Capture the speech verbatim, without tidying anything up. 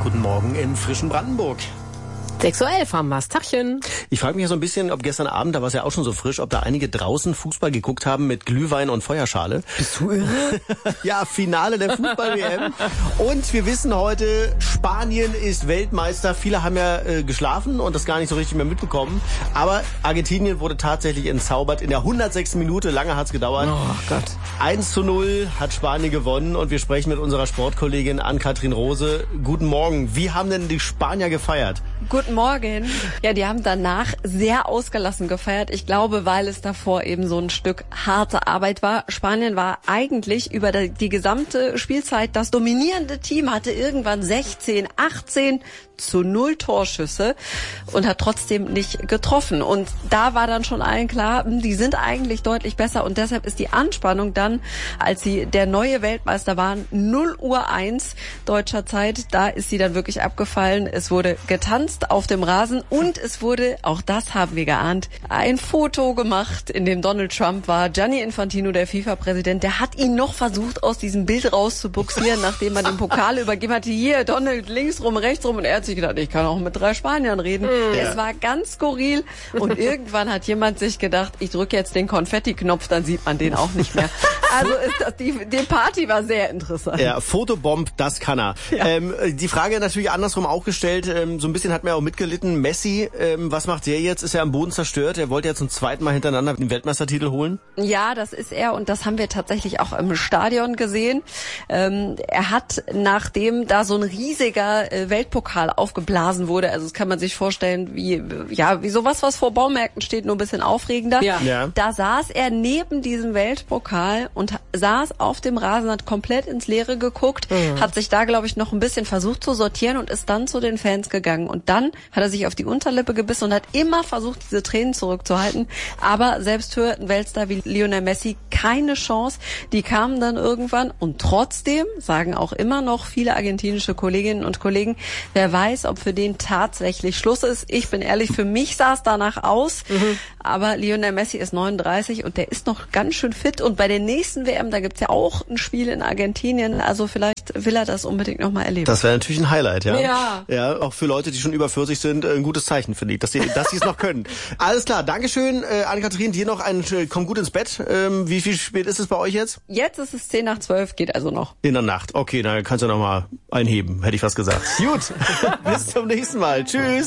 Guten Morgen im frischen Brandenburg. sechs Uhr elf haben wir's. Tachchen. Ich frage mich ja so ein bisschen, ob gestern Abend, da war es ja auch schon so frisch, ob da einige draußen Fußball geguckt haben mit Glühwein und Feuerschale. Bist du irre? Ja, Finale der Fußball-W M. Und wir wissen heute, Spanien ist Weltmeister. Viele haben ja äh, geschlafen und das gar nicht so richtig mehr mitbekommen. Aber Argentinien wurde tatsächlich entzaubert in der hundertsechsten Minute. Lange hat's gedauert. Oh Gott. eins zu null hat Spanien gewonnen und wir sprechen mit unserer Sportkollegin Ann-Kathrin Rose. Guten Morgen. Wie haben denn die Spanier gefeiert? Guten Morgen. Ja, die haben danach sehr ausgelassen gefeiert. Ich glaube, weil es davor eben so ein Stück harte Arbeit war. Spanien war eigentlich über die gesamte Spielzeit das dominierende Team, hatte irgendwann sechzehn, achtzehn zu null Torschüsse und hat trotzdem nicht getroffen. Und da war dann schon allen klar, die sind eigentlich deutlich besser und deshalb ist die Anspannung dann, als sie der neue Weltmeister waren, null Uhr eins deutscher Zeit, da ist sie dann wirklich abgefallen. Es wurde getanzt auf dem Rasen und es wurde, auch das haben wir geahnt, ein Foto gemacht, in dem Donald Trump war. Gianni Infantino, der FIFA-Präsident, der hat ihn noch versucht, aus diesem Bild rauszubuxieren, nachdem man den Pokal übergeben hatte. Hier, Donald, links rum, rechts rum, und er hat sich gedacht, ich kann auch mit drei Spaniern reden. Ja. Es war ganz skurril und irgendwann hat jemand sich gedacht, ich drücke jetzt den Konfetti-Knopf, dann sieht man den auch nicht mehr. Also ist das, die, die Party war sehr interessant. Ja, Fotobomb, das kann er. Ja. Ähm, die Frage natürlich andersrum auch gestellt, ähm, so ein bisschen hat mir auch mitgelitten, Messi, ähm, was macht der jetzt? Ist er am Boden zerstört? Er wollte ja zum zweiten Mal hintereinander den Weltmeistertitel holen. Ja, das ist er und das haben wir tatsächlich auch im Stadion gesehen. Ähm, er hat, nachdem da so ein riesiger äh, Weltpokal aufgeblasen wurde, also das kann man sich vorstellen, wie ja wie sowas, was vor Baumärkten steht, nur ein bisschen aufregender. Ja. Ja. Da saß er neben diesem Weltpokal und saß auf dem Rasen, hat komplett ins Leere geguckt, mhm. hat sich da, glaube ich, noch ein bisschen versucht zu sortieren und ist dann zu den Fans gegangen. Und dann hat er sich auf die Unterlippe gebissen und hat immer versucht, diese Tränen zurückzuhalten. Aber selbst für einen Weltstar wie Lionel Messi keine Chance. Die kamen dann irgendwann und trotzdem sagen auch immer noch viele argentinische Kolleginnen und Kollegen, wer weiß, ob für den tatsächlich Schluss ist. Ich bin ehrlich, für mich sah es danach aus. Mhm. Aber Lionel Messi ist neununddreißig und der ist noch ganz schön fit. Und bei der nächsten W M, da gibt's ja auch ein Spiel in Argentinien. Also vielleicht will er das unbedingt nochmal erleben. Das wäre natürlich ein Highlight, ja. Ja. Ja, auch für Leute, die schon über vierzig sind, ein gutes Zeichen, finde ich, dass sie dass sie es noch können. Alles klar, Dankeschön, äh, Anne-Kathrin. Dir noch ein, äh, komm gut ins Bett. Ähm, wie viel spät ist es bei euch jetzt? Jetzt ist es zehn nach zwölf, geht also noch. In der Nacht. Okay, dann kannst du noch mal einheben, hätte ich fast gesagt. Gut, bis zum nächsten Mal. Tschüss.